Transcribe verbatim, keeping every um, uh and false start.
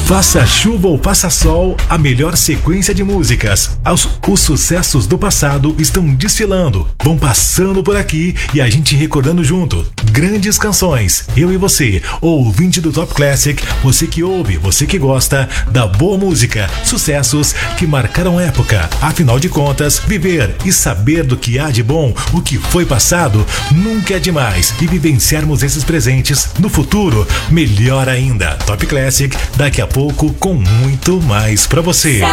Faça chuva ou faça sol, a melhor sequência de músicas. Os, os sucessos do passado estão desfilando, vão passando por aqui e a gente recordando junto. Grandes canções, eu e você, ouvinte do Top Classic, você que ouve, você que gosta da boa música, sucessos que marcaram época. Afinal de contas, viver e saber do que há de bom, o que foi passado, nunca é demais. E vivenciarmos esses presentes no futuro, melhor ainda. Top Classic, daqui a pouco com muito mais pra você.